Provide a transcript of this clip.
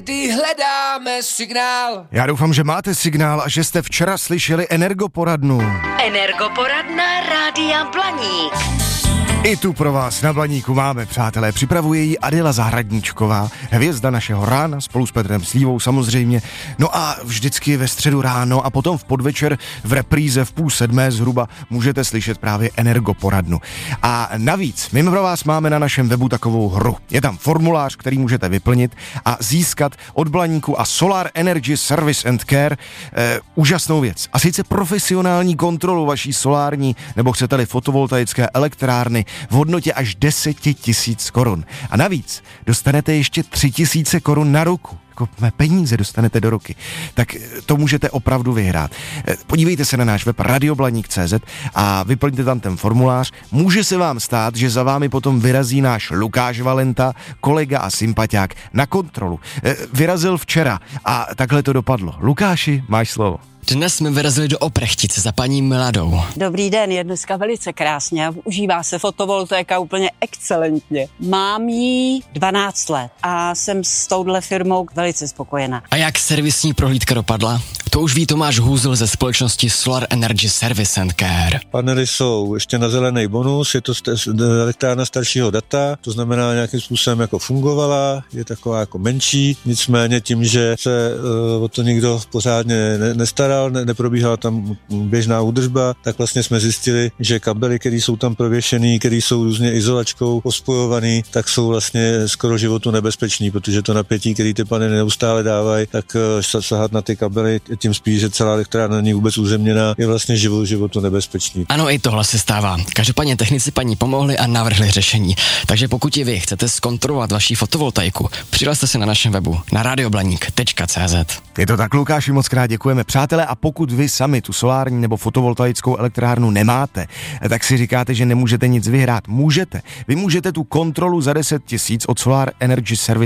Kdy hledáme signál. Já doufám, že máte signál a že jste včera slyšeli Energoporadnu. Energoporadna Rádia Blaník. I tu pro vás na Blaníku máme, přátelé. Připravuje ji Adela Zahradníčková, hvězda našeho rána, spolu s Petrem Slívou samozřejmě. No a vždycky ve středu ráno a potom v podvečer v repríze v 6:30 zhruba můžete slyšet právě Energoporadnu. A navíc, my pro vás máme na našem webu takovou hru. Je tam formulář, který můžete vyplnit a získat od Blaníku a Solar Energy Service and Care úžasnou věc. A sice profesionální kontrolu vaší solární nebo chcete-li fotovoltaické elektrárny v hodnotě až 10 000 korun. A navíc dostanete ještě 3 000 korun na ruku. Jako peníze dostanete do ruky. Tak to můžete opravdu vyhrát. Podívejte se na náš web radioblaník.cz a vyplňte tam ten formulář. Může se vám stát, že za vámi potom vyrazí náš Lukáš Valenta, kolega a sympatiák na kontrolu. Vyrazil včera a takhle to dopadlo. Lukáši, máš slovo. Dnes jsme vyrazili do Oprechtice za paní Miladou. Dobrý den, je dneska velice krásně a užívá se fotovoltaika úplně excelentně. Mám jí 12 let a jsem s touhle firmou velice spokojená. A jak servisní prohlídka dopadla? To už ví Tomáš Hůzl ze společnosti Solar Energy Service and Care. Panely jsou ještě na zelený bonus, je to elektrárna staršího data, to znamená nějakým způsobem jako fungovala, je taková jako menší, nicméně tím, že se o to nikdo pořádně nestaral, neprobíhala tam běžná údržba, tak vlastně jsme zjistili, že kabely, které jsou tam prověšený, které jsou různě izolačkou pospojovaný, tak jsou vlastně skoro životu nebezpečný, protože to napětí, které ty panely neustále dávají, tak sahat na ty kabely, tím spíš, že celá elektrárna není vůbec uzemněná, je vlastně životu nebezpečný. Ano, i tohle se stává. Každopádně technici paní pomohli a navrhli řešení. Takže pokud i vy chcete zkontrolovat vaši fotovoltaiku, přihlaste se na našem webu na radioblaník.cz. Je to tak, Lukáši, moc krát děkujeme, přátelé, a pokud vy sami tu solární nebo fotovoltaickou elektrárnu nemáte, tak si říkáte, že nemůžete nic vyhrát. Můžete. Vy můžete tu kontrolu za 10 000 od Solar Energy Service